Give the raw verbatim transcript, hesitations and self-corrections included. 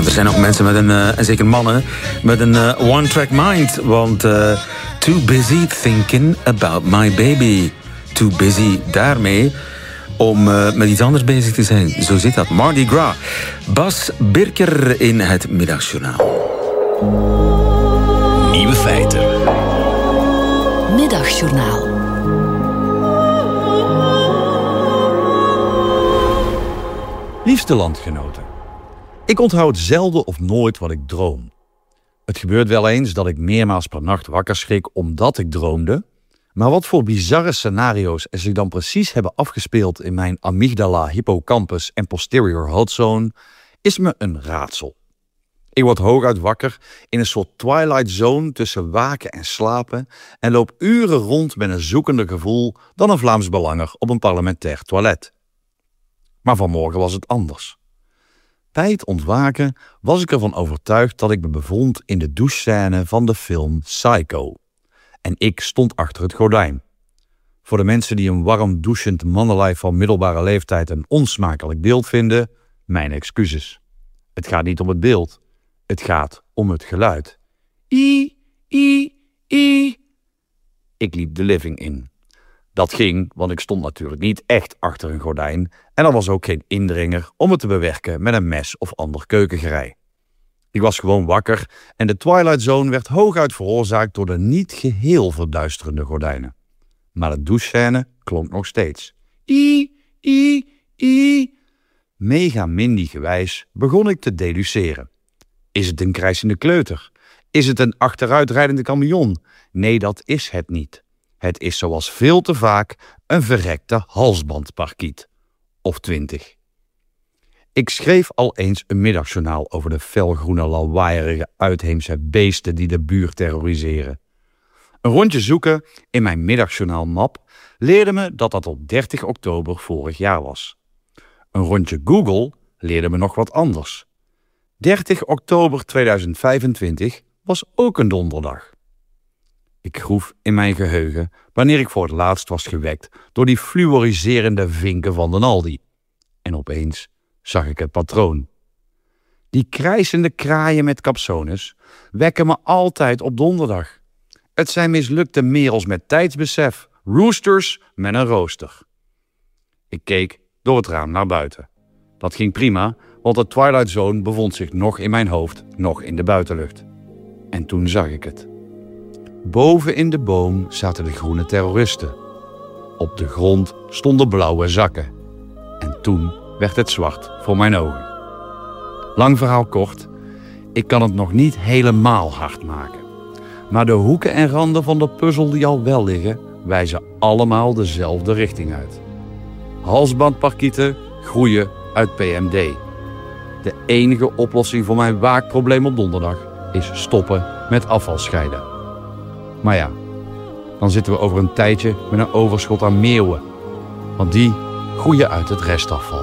er zijn ook mensen met een, uh, en zeker mannen, met een uh, one-track mind. Want uh, too busy thinking about my baby. Too busy daarmee om uh, met iets anders bezig te zijn. Zo zit dat. Mardi Gras. Bas Birker in het Middagjournaal. Nieuwe feiten. Middagjournaal. Liefste landgenoten. Ik onthoud zelden of nooit wat ik droom. Het gebeurt wel eens dat ik meermaals per nacht wakker schrik omdat ik droomde. Maar wat voor bizarre scenario's er zich dan precies hebben afgespeeld in mijn amygdala, hippocampus en posterior hood zone, is me een raadsel. Ik word hooguit wakker in een soort twilight zone tussen waken en slapen en loop uren rond met een zoekender gevoel dan een Vlaams belanger op een parlementair toilet. Maar vanmorgen was het anders. Bij het ontwaken was ik ervan overtuigd dat ik me bevond in de douchescène van de film Psycho. En ik stond achter het gordijn. Voor de mensen die een warm douchend mannenlijf van middelbare leeftijd een onsmakelijk beeld vinden, mijn excuses. Het gaat niet om het beeld. Het gaat om het geluid. I, i, i. Ik liep de living in. Dat ging, want ik stond natuurlijk niet echt achter een gordijn en er was ook geen indringer om het te bewerken met een mes of ander keukengerei. Ik was gewoon wakker en de Twilight Zone werd hooguit veroorzaakt door de niet geheel verduisterende gordijnen. Maar de douchescène klonk nog steeds. I, i, i. Mega Mindy gewijs begon ik te deduceren. Is het een krijsende kleuter? Is het een achteruitrijdende camion? Nee, dat is het niet. Het is zoals veel te vaak een verrekte halsbandparkiet. Of twintig. Ik schreef al eens een middagjournaal over de felgroene lawaaierige uitheemse beesten die de buurt terroriseren. Een rondje zoeken in mijn middagjournaalmap leerde me dat dat op dertig oktober vorig jaar was. Een rondje Google leerde me nog wat anders. dertig oktober tweeduizend vijfentwintig was ook een donderdag. Ik groef in mijn geheugen wanneer ik voor het laatst was gewekt door die fluoriserende vinken van den Aldi. En opeens zag ik het patroon. Die krijsende kraaien met capsones wekken me altijd op donderdag. Het zijn mislukte merels met tijdsbesef, roosters met een rooster. Ik keek door het raam naar buiten. Dat ging prima, want de Twilight Zone bevond zich nog in mijn hoofd, nog in de buitenlucht. En toen zag ik het. Boven in de boom zaten de groene terroristen. Op de grond stonden blauwe zakken. En toen werd het zwart voor mijn ogen. Lang verhaal kort, ik kan het nog niet helemaal hard maken. Maar de hoeken en randen van de puzzel die al wel liggen, wijzen allemaal dezelfde richting uit. Halsbandparkieten groeien uit P M D. De enige oplossing voor mijn waakprobleem op donderdag is stoppen met afval scheiden. Maar ja, dan zitten we over een tijdje met een overschot aan meeuwen. Want die groeien uit het restafval.